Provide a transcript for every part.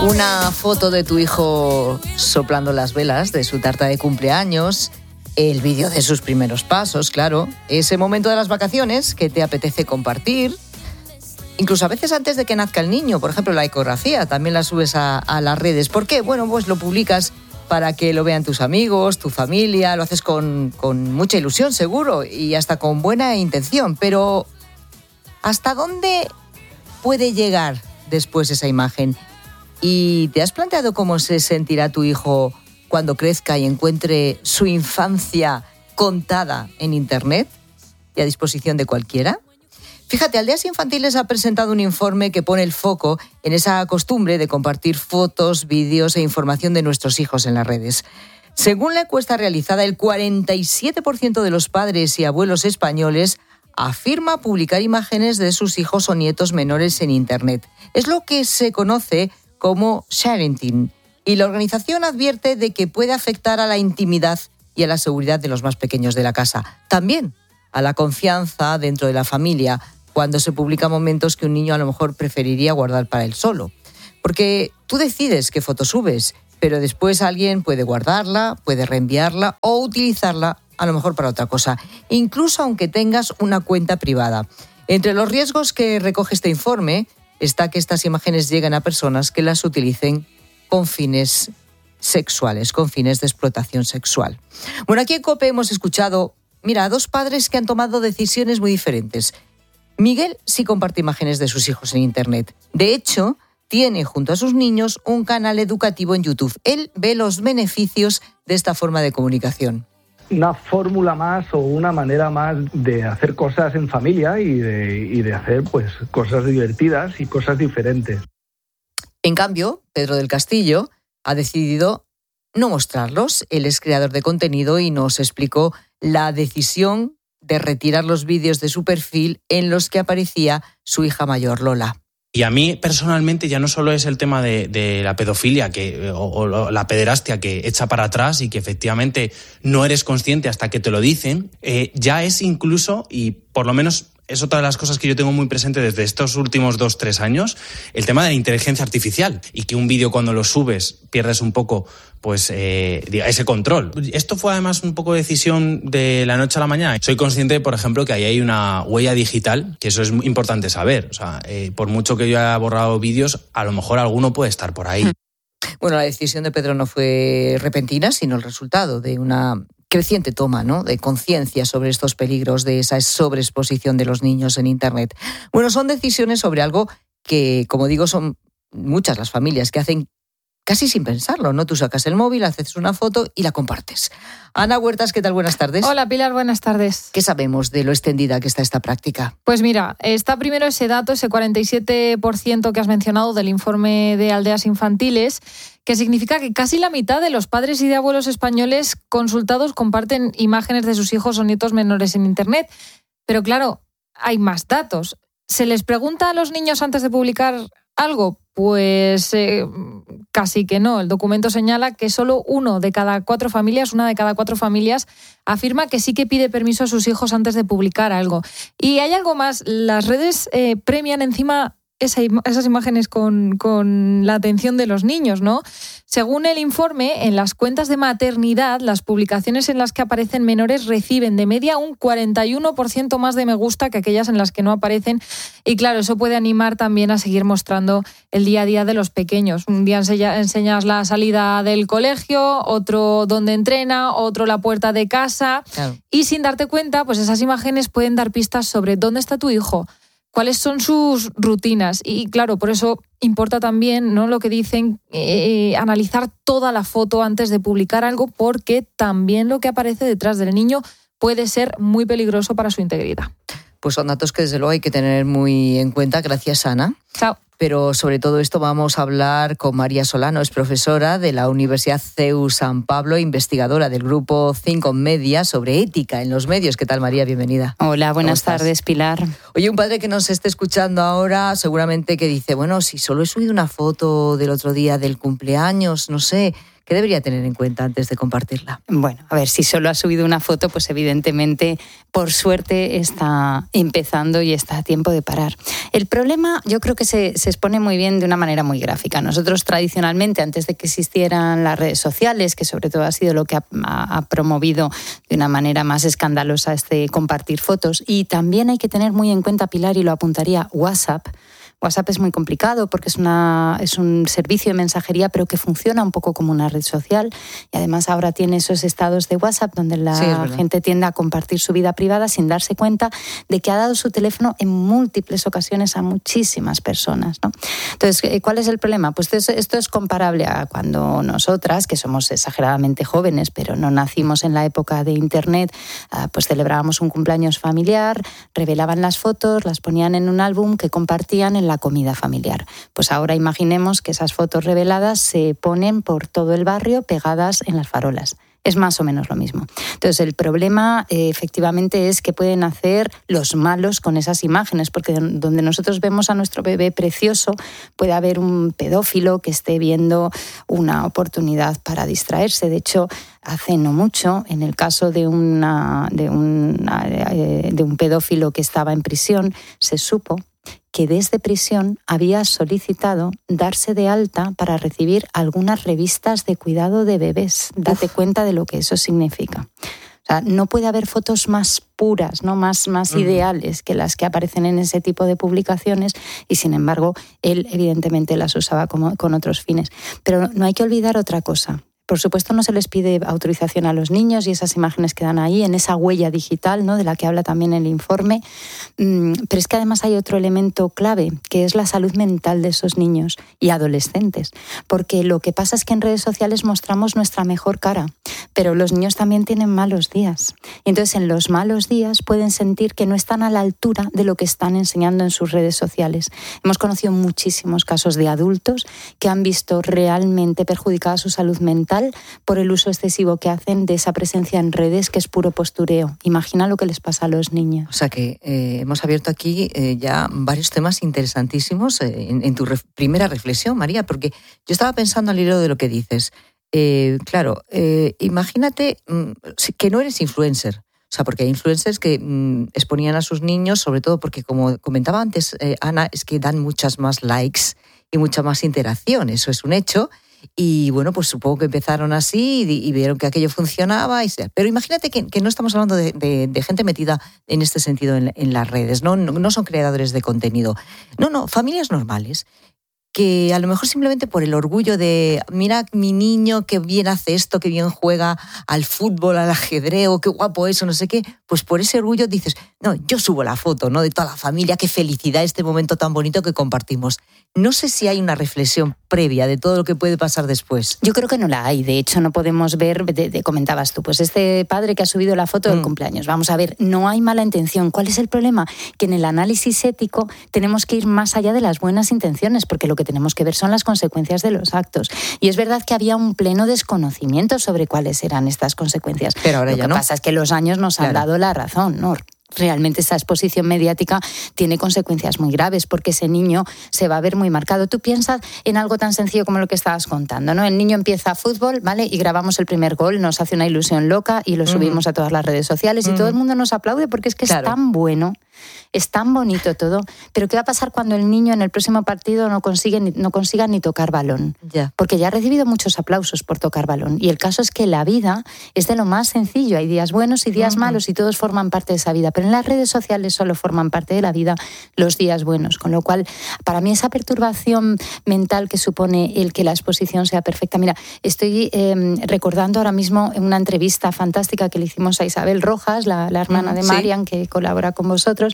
Una foto de tu hijo soplando las velas de su tarta de cumpleaños, el vídeo de sus primeros pasos, claro, ese momento de las vacaciones que te apetece compartir, incluso a veces antes de que nazca el niño, por ejemplo, la ecografía, también la subes a las redes. ¿Por qué? Bueno, pues lo publicas para que lo vean tus amigos, tu familia, lo haces con mucha ilusión seguro y hasta con buena intención, pero ¿hasta dónde puede llegar después esa imagen? ¿Y te has planteado cómo se sentirá tu hijo cuando crezca y encuentre su infancia contada en Internet y a disposición de cualquiera? Fíjate, Aldeas Infantiles ha presentado un informe que pone el foco en esa costumbre de compartir fotos, vídeos e información de nuestros hijos en las redes. Según la encuesta realizada, el 47% de los padres y abuelos españoles afirma publicar imágenes de sus hijos o nietos menores en Internet. Es lo que se conoce como sharenting, y la organización advierte de que puede afectar a la intimidad y a la seguridad de los más pequeños de la casa. También a la confianza dentro de la familia, cuando se publican momentos que un niño a lo mejor preferiría guardar para él solo. Porque tú decides qué foto subes, pero después alguien puede guardarla, puede reenviarla o utilizarla a lo mejor para otra cosa, incluso aunque tengas una cuenta privada. Entre los riesgos que recoge este informe está que estas imágenes lleguen a personas que las utilicen con fines sexuales, con fines de explotación sexual. Bueno, aquí en COPE hemos escuchado, a dos padres que han tomado decisiones muy diferentes. Miguel sí comparte imágenes de sus hijos en Internet. De hecho, tiene junto a sus niños un canal educativo en YouTube. Él ve los beneficios de esta forma de comunicación. Una fórmula más o una manera más de hacer cosas en familia y de hacer pues cosas divertidas y cosas diferentes. En cambio, Pedro del Castillo ha decidido no mostrarlos. Él es creador de contenido y nos explicó la decisión de retirar los vídeos de su perfil en los que aparecía su hija mayor, Lola. Y a mí personalmente ya no solo es el tema de la pedofilia o la pederastia que echa para atrás y que efectivamente no eres consciente hasta que te lo dicen, ya es incluso, y por lo menos es otra de las cosas que yo tengo muy presente desde estos últimos 2-3 años, el tema de la inteligencia artificial y que un vídeo cuando lo subes pierdes un poco pues ese control. Esto fue además un poco decisión de la noche a la mañana. Soy consciente, por ejemplo, que ahí hay una huella digital, que eso es muy importante saber. O sea, por mucho que yo haya borrado vídeos, a lo mejor alguno puede estar por ahí. Bueno, la decisión de Pedro no fue repentina, sino el resultado de una creciente toma, ¿no?, de conciencia sobre estos peligros de esa sobreexposición de los niños en Internet. Bueno, son decisiones sobre algo que, como digo, son muchas las familias que hacen casi sin pensarlo, ¿no? Tú sacas el móvil, haces una foto y la compartes. Ana Huertas, ¿qué tal? Buenas tardes. Hola, Pilar, buenas tardes. ¿Qué sabemos de lo extendida que está esta práctica? Pues mira, está primero ese dato, ese 47% que has mencionado del informe de Aldeas Infantiles, que significa que casi la mitad de los padres y de abuelos españoles consultados comparten imágenes de sus hijos o nietos menores en Internet. Pero claro, hay más datos. ¿Se les pregunta a los niños antes de publicar algo? Pues casi que no. El documento señala que solo una de cada cuatro familias afirma que sí que pide permiso a sus hijos antes de publicar algo. Y hay algo más, las redes premian encima esas imágenes con la atención de los niños, ¿no? Según el informe, en las cuentas de maternidad, las publicaciones en las que aparecen menores reciben de media un 41% más de me gusta que aquellas en las que no aparecen. Y claro, eso puede animar también a seguir mostrando el día a día de los pequeños. Un día enseñas la salida del colegio, otro dónde entrena, otro la puerta de casa. Claro. Y sin darte cuenta, pues esas imágenes pueden dar pistas sobre dónde está tu hijo, cuáles son sus rutinas. Y claro, por eso importa también, ¿no?, lo que dicen, analizar toda la foto antes de publicar algo, porque también lo que aparece detrás del niño puede ser muy peligroso para su integridad. Pues son datos que desde luego hay que tener muy en cuenta. Gracias, Ana. Chao. Pero sobre todo esto vamos a hablar con María Solano, es profesora de la Universidad CEU San Pablo, investigadora del grupo Think On Media sobre ética en los medios. ¿Qué tal, María? Bienvenida. Hola, buenas tardes, Pilar. Oye, un padre que nos esté escuchando ahora seguramente que dice, bueno, si solo he subido una foto del otro día del cumpleaños, no sé, ¿qué debería tener en cuenta antes de compartirla? Bueno, a ver, si solo ha subido una foto, pues evidentemente, por suerte, está empezando y está a tiempo de parar. El problema, yo creo que se expone muy bien de una manera muy gráfica. Nosotros tradicionalmente, antes de que existieran las redes sociales, que sobre todo ha sido lo que ha promovido de una manera más escandalosa este compartir fotos, y también hay que tener muy en cuenta, Pilar, y lo apuntaría, WhatsApp. WhatsApp es muy complicado porque es un servicio de mensajería, pero que funciona un poco como una red social, y además ahora tiene esos estados de WhatsApp donde la gente tiende a compartir su vida privada sin darse cuenta de que ha dado su teléfono en múltiples ocasiones a muchísimas personas, ¿no? Entonces, ¿cuál es el problema? Pues esto es comparable a cuando nosotras, que somos exageradamente jóvenes, pero no nacimos en la época de Internet, pues celebrábamos un cumpleaños familiar, revelaban las fotos, las ponían en un álbum que compartían en la comida familiar. Pues ahora imaginemos que esas fotos reveladas se ponen por todo el barrio pegadas en las farolas. Es más o menos lo mismo. Entonces, el problema efectivamente es que pueden hacer los malos con esas imágenes, porque donde nosotros vemos a nuestro bebé precioso, puede haber un pedófilo que esté viendo una oportunidad para distraerse. De hecho, hace no mucho, en el caso de un pedófilo que estaba en prisión, se supo que desde prisión había solicitado darse de alta para recibir algunas revistas de cuidado de bebés. Date cuenta de lo que eso significa. O sea, no puede haber fotos más puras, ¿no? más ideales que las que aparecen en ese tipo de publicaciones, y sin embargo, él evidentemente las usaba con otros fines. Pero no hay que olvidar otra cosa. Por supuesto, no se les pide autorización a los niños y esas imágenes quedan ahí, en esa huella digital, ¿no?, de la que habla también el informe. Pero es que además hay otro elemento clave, que es la salud mental de esos niños y adolescentes. Porque lo que pasa es que en redes sociales mostramos nuestra mejor cara, pero los niños también tienen malos días. Y entonces, en los malos días pueden sentir que no están a la altura de lo que están enseñando en sus redes sociales. Hemos conocido muchísimos casos de adultos que han visto realmente perjudicada su salud mental por el uso excesivo que hacen de esa presencia en redes, que es puro postureo. Imagina lo que les pasa a los niños. O sea que hemos abierto aquí ya varios temas interesantísimos en tu primera reflexión, María, porque yo estaba pensando al hilo de lo que dices. Imagínate que no eres influencer. O sea, porque hay influencers que exponían a sus niños, sobre todo porque, como comentaba antes Ana, es que dan muchas más likes y mucha más interacción. Eso es un hecho. Y bueno, pues supongo que empezaron así y vieron que aquello funcionaba. Pero imagínate que no estamos hablando de gente metida en este sentido en las redes, no son creadores de contenido. No, familias normales que a lo mejor simplemente por el orgullo de mira mi niño que bien hace esto, que bien juega al fútbol, al ajedrez, o qué guapo eso, no sé qué, pues por ese orgullo dices, no, yo subo la foto, ¿no?, de toda la familia, qué felicidad este momento tan bonito que compartimos. No sé si hay una reflexión previa de todo lo que puede pasar después. Yo creo que no la hay. De hecho, no podemos ver, comentabas tú, pues este padre que ha subido la foto del cumpleaños. Vamos a ver, no hay mala intención. ¿Cuál es el problema? Que en el análisis ético tenemos que ir más allá de las buenas intenciones, porque lo que tenemos que ver son las consecuencias de los actos. Y es verdad que había un pleno desconocimiento sobre cuáles eran estas consecuencias. Pero ahora ya no. Lo que pasa es que los años nos han dado la razón, ¿no? Realmente esa exposición mediática tiene consecuencias muy graves, porque ese niño se va a ver muy marcado. Tú piensas en algo tan sencillo como lo que estabas contando, ¿no? El niño empieza fútbol, ¿vale?, y grabamos el primer gol, nos hace una ilusión loca y lo subimos a todas las redes sociales y todo el mundo nos aplaude porque es que es tan bueno, es tan bonito todo. Pero ¿qué va a pasar cuando el niño en el próximo partido no consiga ni tocar balón? Porque ya ha recibido muchos aplausos por tocar balón. Y el caso es que la vida es de lo más sencillo. Hay días buenos y días malos y todos forman parte de esa vida. Pero en las redes sociales solo forman parte de la vida los días buenos. Con lo cual, para mí esa perturbación mental que supone el que la exposición sea perfecta. Mira, estoy recordando ahora mismo una entrevista fantástica que le hicimos a Isabel Rojas, la hermana de Marian, que colabora con vosotros,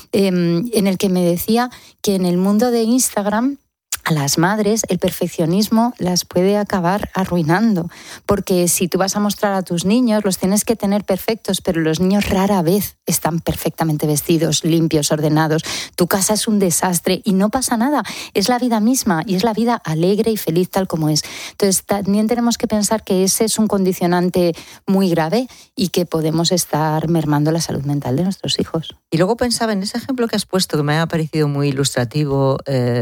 en el que me decía que en el mundo de Instagram a las madres el perfeccionismo las puede acabar arruinando, porque si tú vas a mostrar a tus niños, los tienes que tener perfectos, pero los niños rara vez están perfectamente vestidos, limpios, ordenados. Tu casa es un desastre y no pasa nada. Es la vida misma y es la vida alegre y feliz tal como es. Entonces también tenemos que pensar que ese es un condicionante muy grave y que podemos estar mermando la salud mental de nuestros hijos. Y luego pensaba en ese ejemplo que has puesto, que me ha parecido muy ilustrativo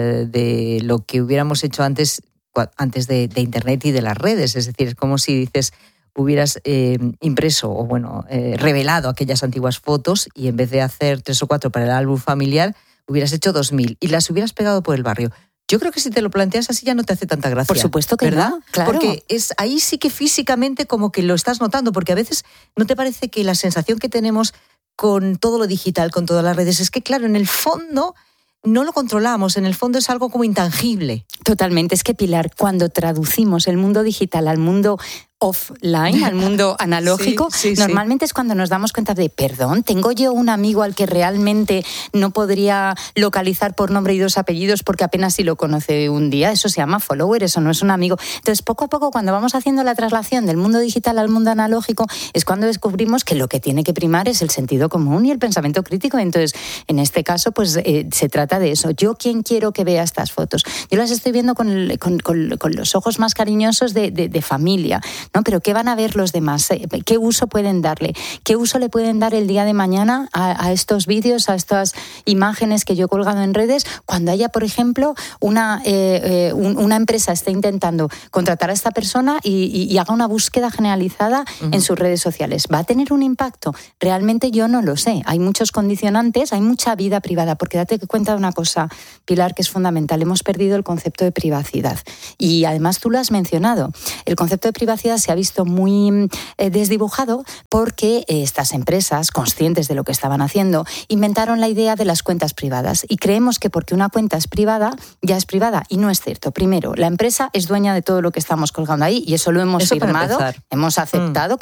de lo que hubiéramos hecho antes de Internet y de las redes. Es decir, es como si dices, hubieras impreso o revelado aquellas antiguas fotos y en vez de hacer 3 o 4 para el álbum familiar, hubieras hecho 2000 y las hubieras pegado por el barrio. Yo creo que si te lo planteas así ya no te hace tanta gracia. Por supuesto que ¿verdad? No, claro. Porque ahí sí que físicamente como que lo estás notando, porque a veces ¿no te parece que la sensación que tenemos con todo lo digital, con todas las redes, es que claro, en el fondo no lo controlamos, en el fondo es algo como intangible? Totalmente. Es que, Pilar, cuando traducimos el mundo digital al mundo offline, al mundo analógico, normalmente es cuando nos damos cuenta de, perdón, tengo yo un amigo al que realmente no podría localizar por nombre y 2 apellidos porque apenas si lo conoce un día. Eso se llama follower, eso no es un amigo. Entonces, poco a poco, cuando vamos haciendo la traslación del mundo digital al mundo analógico, es cuando descubrimos que lo que tiene que primar es el sentido común y el pensamiento crítico. Entonces, en este caso, pues se trata de eso. ¿Yo quién quiero que vea estas fotos? Yo las estoy viendo con los ojos más cariñosos de familia, ¿no? Pero ¿qué van a ver los demás? ¿Qué uso pueden darle? ¿Qué uso le pueden dar el día de mañana a estos vídeos, a estas imágenes que yo he colgado en redes? Cuando haya, por ejemplo, una empresa esté intentando contratar a esta persona y haga una búsqueda generalizada en sus redes sociales. ¿Va a tener un impacto? Realmente yo no lo sé. Hay muchos condicionantes, hay mucha vida privada, porque date cuenta de una cosa, Pilar, que es fundamental. Hemos perdido el concepto de privacidad. Y además tú lo has mencionado. El concepto de privacidad se ha visto muy desdibujado porque estas empresas, conscientes de lo que estaban haciendo, inventaron la idea de las cuentas privadas y creemos que porque una cuenta es privada, ya es privada, y no es cierto. Primero, la empresa es dueña de todo lo que estamos colgando ahí y eso lo hemos firmado, hemos aceptado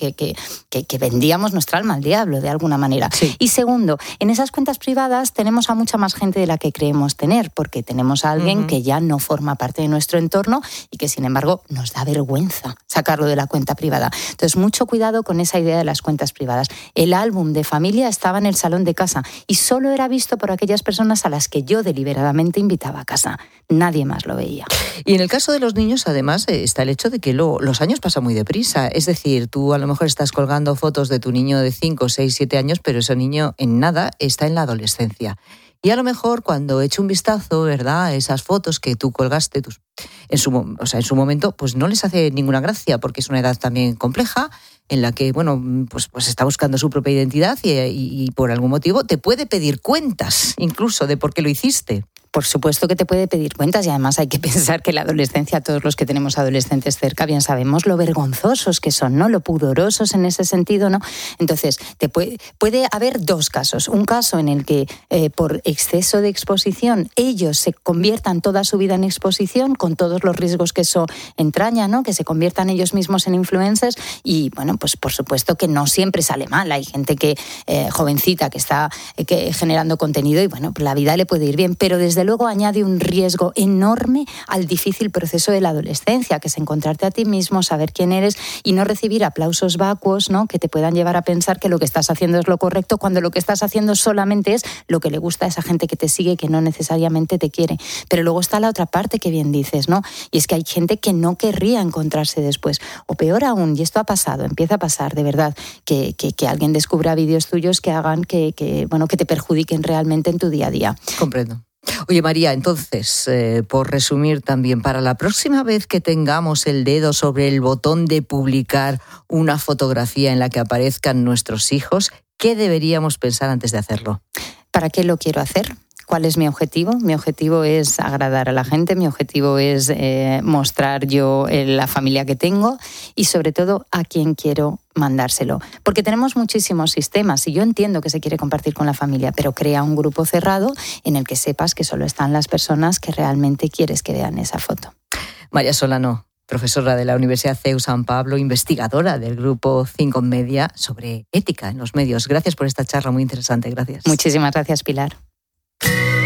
que vendíamos nuestra alma al diablo de alguna manera. Sí. Y segundo, en esas cuentas privadas tenemos a mucha más gente de la que creemos tener, porque tenemos a alguien que ya no forma parte de nuestro entorno y que sin embargo nos da vergüenza sacarlo de la cuenta privada. Entonces, mucho cuidado con esa idea de las cuentas privadas. El álbum de familia estaba en el salón de casa y solo era visto por aquellas personas a las que yo deliberadamente invitaba a casa. Nadie más lo veía. Y en el caso de los niños, además, está el hecho de que los años pasan muy deprisa. Es decir, tú a lo mejor estás colgando fotos de tu niño de 5, 6, 7 años, pero ese niño en nada está en la adolescencia. Y a lo mejor cuando eche un vistazo, ¿verdad?, a esas fotos que tú colgaste en su momento, pues no les hace ninguna gracia, porque es una edad también compleja en la que, bueno, pues está buscando su propia identidad y por algún motivo te puede pedir cuentas, incluso de por qué lo hiciste. Por supuesto que te puede pedir cuentas y además hay que pensar que la adolescencia, todos los que tenemos adolescentes cerca, bien sabemos lo vergonzosos que son, ¿no? Lo pudorosos en ese sentido, ¿no? Entonces, puede haber 2 casos. Un caso en el que por exceso de exposición ellos se conviertan toda su vida en exposición con todos los riesgos que eso entraña, ¿no? Que se conviertan ellos mismos en influencers y, bueno, pues por supuesto que no siempre sale mal. Hay gente que jovencita que está generando contenido y, bueno, pues la vida le puede ir bien, pero desde luego añade un riesgo enorme al difícil proceso de la adolescencia, que es encontrarte a ti mismo, saber quién eres y no recibir aplausos vacuos, ¿no?, que te puedan llevar a pensar que lo que estás haciendo es lo correcto, cuando lo que estás haciendo solamente es lo que le gusta a esa gente que te sigue, que no necesariamente te quiere. Pero luego está la otra parte que bien dices, ¿no? Y es que hay gente que no querría encontrarse después. O peor aún, y esto ha pasado, empieza a pasar, de verdad, que alguien descubra vídeos tuyos que hagan que te perjudiquen realmente en tu día a día. Comprendo. Oye, María, entonces, por resumir también, para la próxima vez que tengamos el dedo sobre el botón de publicar una fotografía en la que aparezcan nuestros hijos, ¿qué deberíamos pensar antes de hacerlo? ¿Para qué lo quiero hacer? ¿Cuál es mi objetivo? Mi objetivo es agradar a la gente, mi objetivo es mostrar yo la familia que tengo y sobre todo a quién quiero mandárselo. Porque tenemos muchísimos sistemas y yo entiendo que se quiere compartir con la familia, pero crea un grupo cerrado en el que sepas que solo están las personas que realmente quieres que vean esa foto. María Solano, profesora de la Universidad CEU San Pablo, investigadora del grupo 5 Media sobre ética en los medios. Gracias por esta charla muy interesante. Gracias. Muchísimas gracias, Pilar.